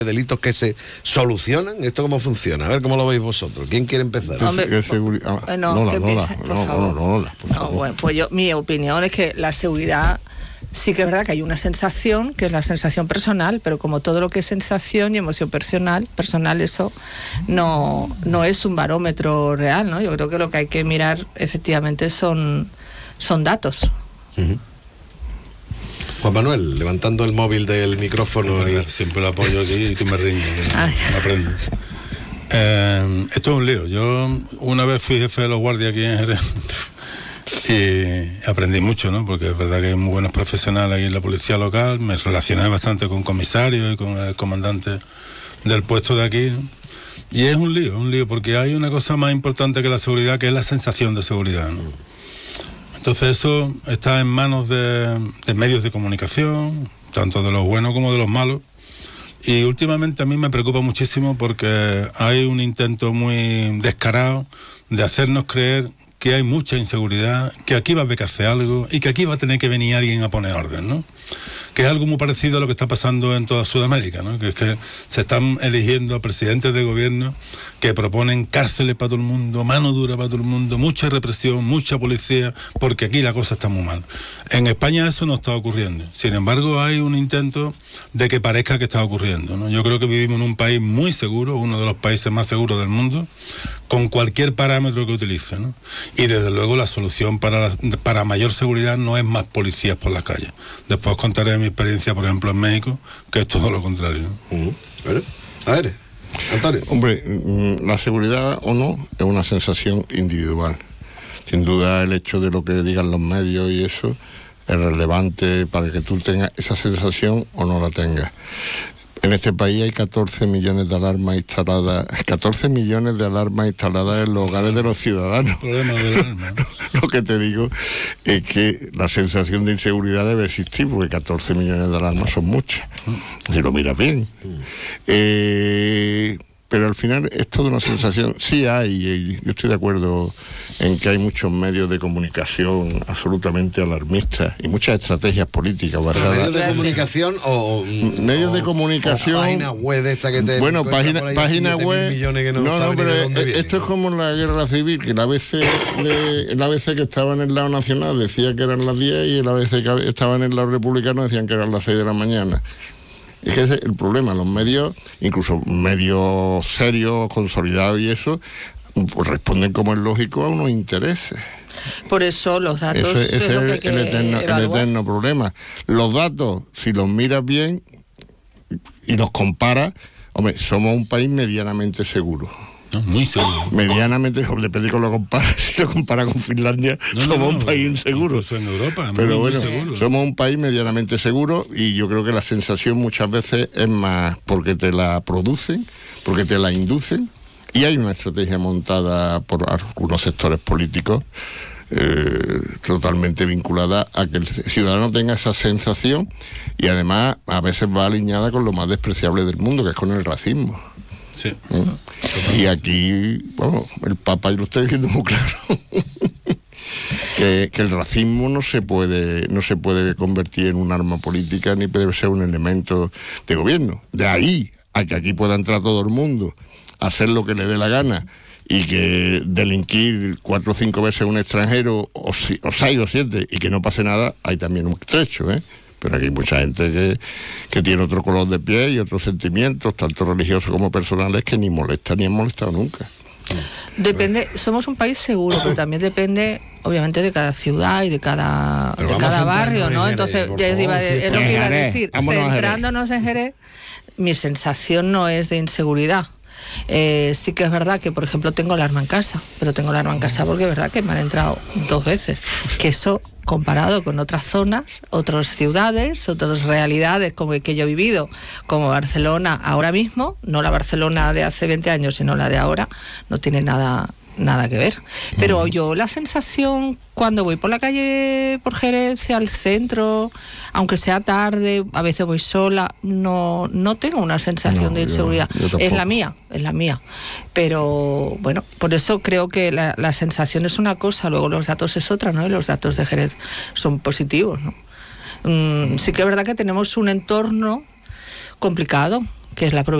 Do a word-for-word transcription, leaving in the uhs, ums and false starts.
delitos que se solucionan. ¿Esto cómo funciona? A ver cómo lo veis vosotros. ¿Quién quiere empezar? Hombre, ¿Qué seguridad? Ah, no, no, que no, empiece, por no, favor. no, no, no, por No, favor. bueno, pues yo, mi opinión es que la seguridad, sí que es verdad que hay una sensación, que es la sensación personal, pero como todo lo que es sensación y emoción personal, personal eso no, no es un barómetro real, ¿no? Yo creo que lo que hay que mirar efectivamente son, son datos. Uh-huh. Juan Manuel, levantando el móvil del micrófono. Y... Siempre lo apoyo aquí y tú me riñes, me aprendes. Eh, esto es un lío. Yo una vez fui jefe de los guardias aquí en Jerez y aprendí mucho, ¿no? Porque es verdad que hay muy buenos profesionales aquí en la policía local. Me relacioné bastante con comisarios y con el comandante del puesto de aquí, ¿no? Y es un lío, un lío, porque hay una cosa más importante que la seguridad, que es la sensación de seguridad, ¿no? Entonces eso está en manos de, de medios de comunicación, tanto de los buenos como de los malos. Y últimamente a mí me preocupa muchísimo porque hay un intento muy descarado de hacernos creer que hay mucha inseguridad, que aquí va a haber que hacer algo y que aquí va a tener que venir alguien a poner orden, ¿no? Que es algo muy parecido a lo que está pasando en toda Sudamérica, ¿no? Que es que se están eligiendo a presidentes de gobierno que proponen cárceles para todo el mundo, mano dura para todo el mundo, mucha represión, mucha policía, porque aquí la cosa está muy mal. En España eso no está ocurriendo. Sin embargo, hay un intento de que parezca que está ocurriendo, ¿no? Yo creo que vivimos en un país muy seguro, uno de los países más seguros del mundo, con cualquier parámetro que utilice, ¿no? Y desde luego la solución para, la, para mayor seguridad no es más policías por las calles. Después contaré mi experiencia, por ejemplo, en México, que es todo lo contrario, ¿no? Uh-huh. Bueno, a ver, Antonio. Hombre, la seguridad o no es una sensación individual. Sin duda el hecho de lo que digan los medios y eso es relevante para que tú tengas esa sensación o no la tengas. En este país hay catorce millones de alarmas instaladas, catorce millones de alarmas instaladas en los hogares de los ciudadanos. Problema del alarma. Lo que te digo es que la sensación de inseguridad debe existir, porque catorce millones de alarmas son muchas, si lo miras bien. Eh, pero al final es toda una sensación. Sí hay, yo estoy de acuerdo en que hay muchos medios de comunicación absolutamente alarmistas y muchas estrategias políticas basadas. ¿Medios de comunicación o...? Medios o, de comunicación... página web de esta que te... Bueno, página, página web... Que no, no, no, pero esto vienen. Es como en la guerra civil, que la A B C, de, la A B C que estaba en el lado nacional decía que eran las diez y la A B C que estaba en el lado republicano decían que eran las seis de la mañana. Es que ese es el problema. Los medios, incluso medios serios, consolidados y eso, pues responden, como es lógico, a unos intereses. Por eso los datos Ese, ese es lo que hay es que el eterno, el eterno problema. Los datos, si los miras bien y los comparas, hombre, somos un país medianamente seguro. No, muy seguro. Medianamente, depende de cómo lo comparas. Si lo comparas con Finlandia, no, somos no, no, un país inseguro. Incluso en Europa, pero muy bueno, seguro. Somos un país medianamente seguro y yo creo que la sensación muchas veces es más porque te la producen, porque te la inducen, y hay una estrategia montada por algunos sectores políticos eh, totalmente vinculada a que el ciudadano tenga esa sensación, y además a veces va alineada con lo más despreciable del mundo, que es con el racismo. Sí. ¿Eh? Y aquí, bueno, el Papa lo está diciendo muy claro. que, que el racismo no se puede no se puede convertir en un arma política ni puede ser un elemento de gobierno. De ahí a que aquí pueda entrar todo el mundo a hacer lo que le dé la gana y que delinquir cuatro o cinco veces a un extranjero o, si, o seis o siete y que no pase nada, hay también un trecho, ¿eh? Pero aquí hay mucha gente que, que tiene otro color de piel y otros sentimientos, tanto religiosos como personales, que ni molesta ni han molestado nunca. Depende, somos un país seguro, pero también depende, obviamente, de cada ciudad y de cada, de cada barrio, ¿no? Entonces, ya iba a, es lo que iba a decir, centrándonos en Jerez, mi sensación no es de inseguridad. Eh, sí que es verdad que, por ejemplo, tengo alarma en casa, pero tengo alarma en casa porque es verdad que me han entrado dos veces, que eso, comparado con otras zonas, otras ciudades, otras realidades como que yo he vivido, como Barcelona ahora mismo, no la Barcelona de hace veinte años, sino la de ahora, no tiene nada nada que ver. Pero yo la sensación cuando voy por la calle por Jerez al centro, aunque sea tarde, a veces voy sola, no no tengo una sensación no, de inseguridad. Yo, yo es la mía, es la mía. Pero bueno, por eso creo que la, la sensación es una cosa, luego los datos es otra, ¿no? Y los datos de Jerez son positivos, ¿no? Mm, sí que es verdad que tenemos un entorno complicado, que es la provincia